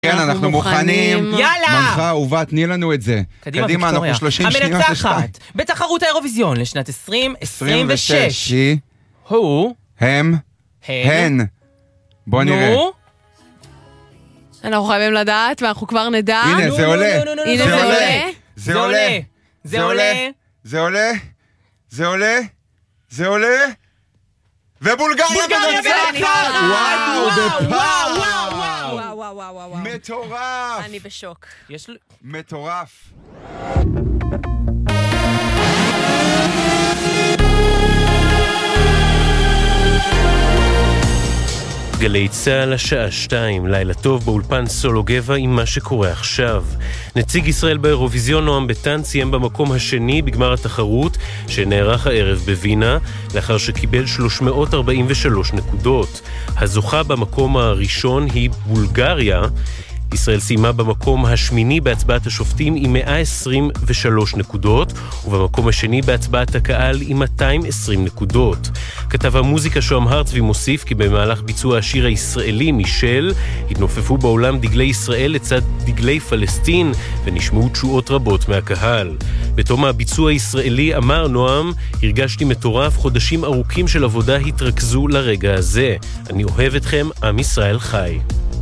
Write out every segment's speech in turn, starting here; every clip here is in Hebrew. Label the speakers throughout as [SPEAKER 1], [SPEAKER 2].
[SPEAKER 1] כן, אנחנו מוכנים.
[SPEAKER 2] יאללה!
[SPEAKER 1] מנחה אהובה, תני לנו את זה. קדימה, אנחנו 30 שניות לשתיים.
[SPEAKER 2] המנצחת בתחרות האירוויזיון לשנת 2026 הוא...
[SPEAKER 1] הן. בוא נראה.
[SPEAKER 3] אנחנו חייבים לדעת, ואנחנו כבר נדע.
[SPEAKER 1] הנה, זה עולה.
[SPEAKER 3] הנה, זה עולה.
[SPEAKER 1] זה עולה.
[SPEAKER 2] זה עולה.
[SPEAKER 1] זה עולה. זה עולה. זה עולה. ובולגריה מנצחת! וואו, מטורף!
[SPEAKER 3] אני בשוק.
[SPEAKER 1] מטורף.
[SPEAKER 4] גלי צהל השעה 2, לילה טוב באולפן סולו גבע עם מה שקורה עכשיו. נציג ישראל באירוויזיון נועם ביטן סיים במקום השני בגמר התחרות שנערך הערב בווינה, לאחר שקיבל 343 נקודות. הזוכה במקום הראשון היא בולגריה. ישראל סיימה במקום השמיני בהצבעת השופטים עם 123 נקודות, ובמקום השני בהצבעת הקהל עם 220 נקודות. כתב המוזיקה שוהם הרצבי מוסיף כי במהלך ביצוע השיר הישראלי מישל, התנופפו בעולם דגלי ישראל לצד דגלי פלסטין, ונשמעו תשואות רבות מהקהל. בתום הביצוע הישראלי אמר נועם, הרגשתי מטורף, חודשים ארוכים של עבודה התרכזו לרגע הזה. אני אוהב אתכם, עם ישראל חי.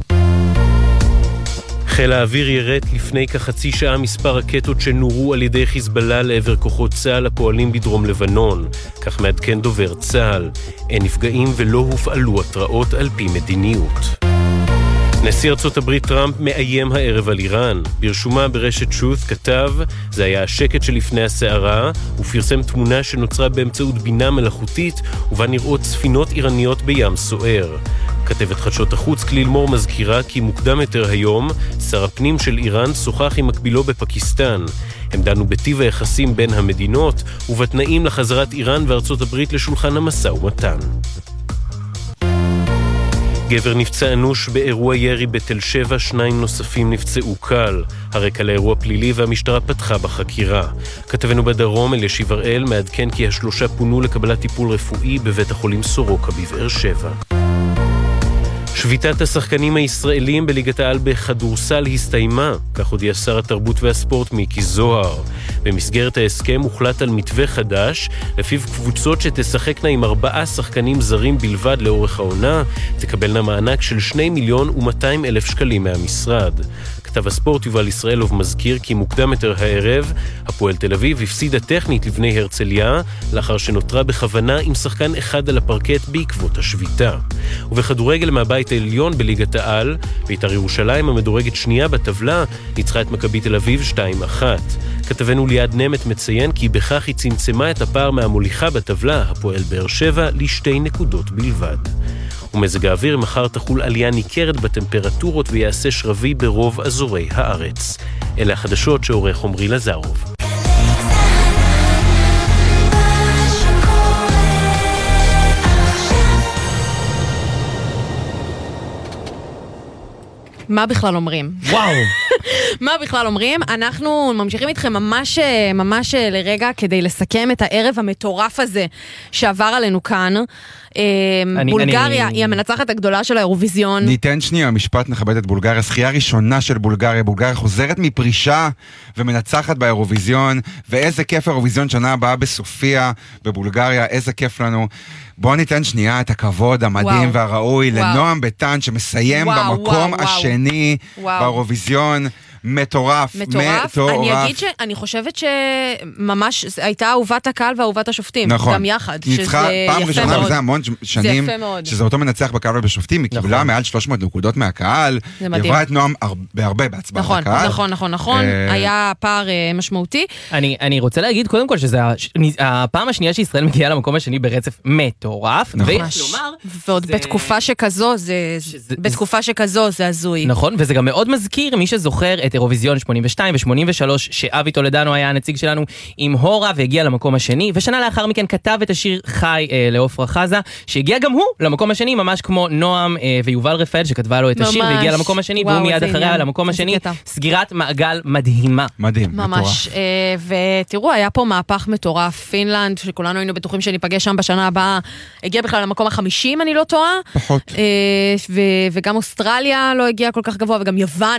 [SPEAKER 4] חיל האוויר ירד לפני כחצי שעה מספר רקטות שנורו על ידי חיזבאללה לעבר כוחות צה"ל הפועלים בדרום לבנון. כך מעדכן דובר צה"ל. אין נפגעים ולא הופעלו התראות על פי מדיניות. נשיא ארצות הברית טראמפ מאיים הערב על איראן. ברשומה ברשת truth כתב, זה היה השקט שלפני הסערה, ופרסם תמונה שנוצרה באמצעות בינה מלאכותית, ובה נראות ספינות איראניות בים סוער. כתבת חדשות החוץ כליל מור מזכירה כי מוקדם יותר היום, שר הפנים של איראן שוחח עם מקבילו בפקיסטן. הם דנו בטיב היחסים בין המדינות, ובתנאים לחזרת איראן וארצות הברית לשולחן המשא ומתן. גבר נפצע אנוש באירוע ירי בתל שבע, 2 נוספים נפצעו קל. הרקע לאירוע פלילי והמשטרה פתחה בחקירה. כתבנו בדרום אלישיב הראל מעדכן כי 3 פונו לקבלת טיפול רפואי בבית החולים סורוקה בבאר שבע. שביתת השחקנים הישראלים בליגת העל בכדורסל הסתיימה, כך הודיע שר התרבות והספורט מיקי זוהר. במסגרת ההסכם הוחלט על מתווה חדש, לפיו קבוצות שתשחקנה עם 4 שחקנים זרים בלבד לאורך העונה, תקבלנה מענק של 2,200,000 שקלים מהמשרד. כתב הספורט יובל ישראלוב מזכיר כי מוקדם יותר הערב, הפועל תל אביב הפסידה טכנית לבני הרצליה, לאחר שנותרה בכוונה עם שחקן אחד על הפרקט בעקבות השביתה. ובכדורגל מהבית העליון בליגת העל, בית"ר ירושלים המדורגת שנייה בטבלה, ניצחה את מכבי תל אביב 2-1. כתבנו ליד נמת מציין כי בכך היא צמצמה את הפער מהמוליכה בטבלה, הפועל באר שבע, ל2 נקודות בלבד. ומזג האוויר מחר תחול עלייה ניכרת בטמפרטורות ויעשה שרבי ברוב אזורי הארץ. אלה החדשות שעורך עמרי לזרוב.
[SPEAKER 3] מה בכלל אומרים?
[SPEAKER 2] וואו!
[SPEAKER 3] מה בכלל אומרים? אנחנו ממשיכים איתכם ממש לרגע כדי לסכם את הערב המטורף הזה שעבר עלינו כאן. בולגריה היא המנצחת הגדולה של האירוויזיון.
[SPEAKER 1] ניתן שנייה משפט, נכבד את בולגריה. זכייה ראשונה של בולגריה. בולגריה חוזרת מפרישה ומנצחת באירוויזיון, ואיזה כיף האירוויזיון שנה הבאה בסופיה בבולגריה, איזה כיף לנו. בואו ניתן שנייה את הכבוד המדהים והראוי לנועם ביטן שמסיים במקום השני באירוויזיזיון. מטורף.
[SPEAKER 3] אני אגיד שאני חושבת שממש הייתה אהובת הקהל ואהובת השופטים, גם יחד.
[SPEAKER 1] ניצחה פעם ראשונה וזה המון שנים, שזה אותו מנצח בקהל ובשופטים, היא קיבלה מעל 300 נקודות מהקהל, היא עברה את נועם בהרבה בהצבעת הקהל.
[SPEAKER 3] נכון, היה פער משמעותי.
[SPEAKER 2] אני רוצה להגיד קודם כל שזה הפעם השנייה שישראל מגיעה למקום השני ברצף מטורף,
[SPEAKER 3] ועוד בתקופה שכזו זה הזוי.
[SPEAKER 2] נכון, וזה גם מאוד מזכיר, מי שזוכר את אירוויזיון 82 ו-83, שאבי טולדנו היה הנציג שלנו עם הורה והגיע למקום השני, ושנה לאחר מכן כתב את השיר חי לעופרה חזה, שהגיע גם הוא למקום השני, ממש כמו נועם ויובל רפאל שכתבה לו את השיר והגיע למקום השני, והוא מיד אחריה למקום השני. סגירת מעגל מדהימה.
[SPEAKER 1] מדהים,
[SPEAKER 3] ממש. ותראו, היה פה מהפך מטורף. פינלנד, שכולנו היינו בטוחים שניפגש שם בשנה הבאה, הגיע בכלל למקום ה-50, אני לא טועה.
[SPEAKER 1] פחות.
[SPEAKER 3] וגם אוסטרליה לא הגיעה כל כך גבוה, וגם יוון